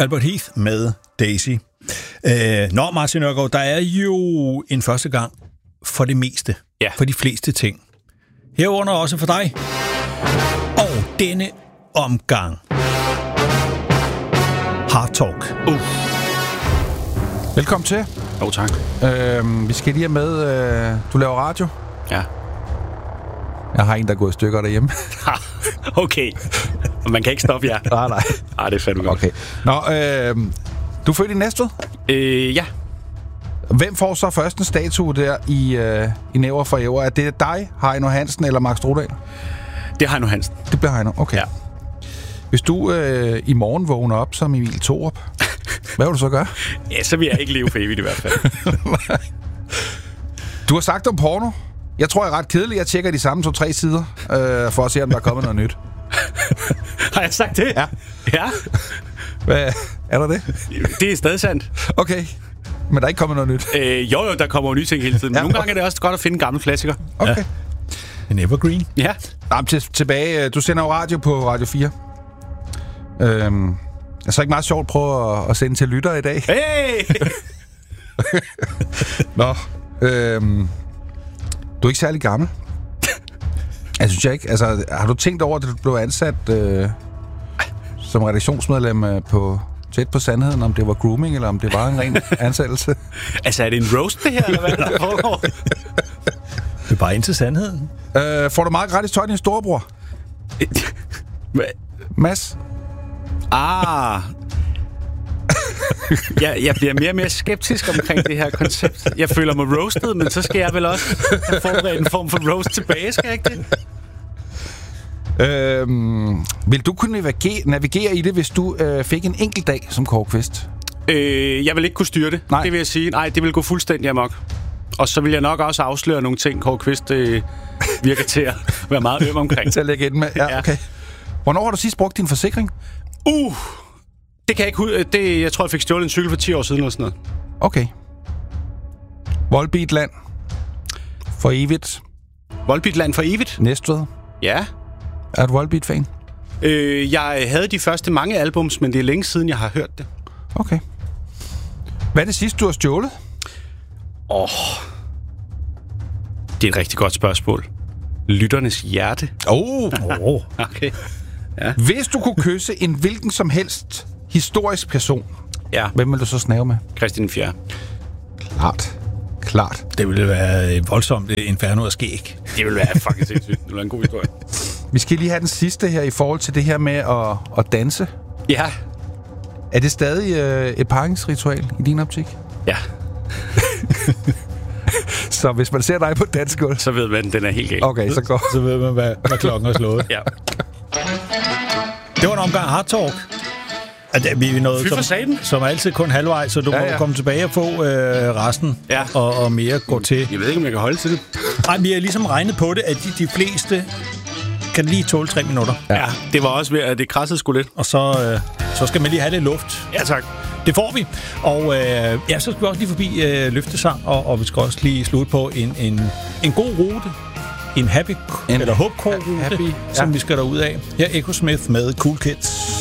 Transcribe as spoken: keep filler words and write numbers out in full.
Albert Heath med Daisy. Øh, nå, Martin Nørgaard, der er jo en første gang for det meste. Ja. For de fleste ting. Herunder også for dig. Og denne omgang. Hard Talk. Uh. Velkommen til. Jo, oh, tak. Øh, vi skal lige have med... Øh, du laver radio? Ja. Jeg har en, der er gået i stykker derhjemme. Okay. Man kan ikke stoppe jer. Nej, nej. Ej, det er fandme godt. Okay. Nå, øh, du er født i Næstved? Øh, ja. Hvem får så først en statue der i, øh, i Næver for Æver? Er det dig, Heino Hansen eller Max Strudal? Det har Heino Hansen. Det bliver Heino, okay. Ja. Hvis du øh, i morgen vågner op som Emil Thorup, hvad vil du så gøre? Ja, så vil jeg ikke leve for evigt i hvert fald. Du har sagt om porno. Jeg tror, jeg er ret kedelig. Jeg tjekker de samme to-tre sider, øh, for at se, om der er kommet noget nyt. Har jeg sagt det? Ja. Ja? Hvad, er der det? Det er stadig sandt. Okay. Men der er ikke kommet noget nyt? Øh, jo, jo, der kommer jo nye ting hele tiden. Men Ja, nogle okay. gange er det også godt at finde gamle klassikere. Okay. Ja. En evergreen. Ja. Nå, til, tilbage. Du sender jo radio på Radio fire. Øhm, er det så ikke meget sjovt at prøve at, at sende til lyttere i dag? Hey! Nå. Øhm, du er ikke særlig gammel. Jeg synes jeg ikke. Altså, har du tænkt over, at du blev ansat øh, som redaktionsmedlem øh, på Tæt på Sandheden, om det var grooming, eller om det var en ren ansættelse? Altså, er det en roast, det her, eller hvad der foregår? Det er bare ind til sandheden. Øh, får du meget gratis tøj, din storebror? Mads? Ah. Jeg, jeg bliver mere og mere skeptisk omkring det her koncept. Jeg føler mig roasted, men så skal jeg vel også have forberedt en form for roast tilbage, skal jeg ikke det? Øhm, vil du kunne navigere, navigere i det, hvis du øh, fik en enkelt dag som Kåre Kvist? Øh, jeg vil ikke kunne styre det. Nej. Det vil jeg sige. Nej, det vil gå fuldstændig amok. Og så vil jeg nok også afsløre nogle ting, Kåre Kvist øh, virker til at være meget øm omkring. Til at lægge ind med? Ja, okay. Hvornår har du sidst brugt din forsikring? Uh! Det kan jeg ikke huske. Det, jeg tror, jeg fik stjålet en cykel for ti år siden eller sådan noget. Okay. Volbeat Land. For evigt. Volbeat Land for evigt? Næstved. Ja. Er du Volbeat-fan? Øh, jeg havde de første mange albums, men det er længe siden, jeg har hørt det. Okay. Hvad er det sidste, du har stjålet? Åh. Oh. Det er et rigtig godt spørgsmål. Lytternes hjerte. Oh. Oh. Okay. Ja. Hvis du kunne kysse en hvilken som helst historisk person, Ja. hvem vil du så snave med? Christian den fjerde. Klart. Klart. Det ville være et voldsomt inferno af skæg. Det vil være fucking sindssygt. Det vil være en god historie. Vi skal lige have den sidste her i forhold til det her med at, at danse. Ja. Er det stadig øh, et paringsritual i din optik? Ja. Så hvis man ser dig på dansegulv, Så ved man, den er helt gal. okay, så går. Så ved man, hvad, hvad klokken er slået. Ja. Det var en omgang Hard Talk. Altså, vi er noget, Fy for som, satan. som er altid kun halvvejs, så du Ja, ja, ja. må komme tilbage og få øh, resten Ja. og, og mere gå til. Jeg ved ikke, om jeg kan holde til det. Ej, vi har ligesom regnet på det, at de, de fleste kan lige tåle tre minutter. Ja. ja. Det var også ved, at det krassede sgu lidt. Og så, øh, så skal man lige have lidt luft. Ja, tak. Det får vi. Og øh, ja, så skal vi også lige forbi øh, løftesang, og, og vi skal også lige slutte på en, en, en god rute. En happy, En eller hopcore rute, happy, som ja. vi skal derud af. Her er Echo Smith med Cool Kids.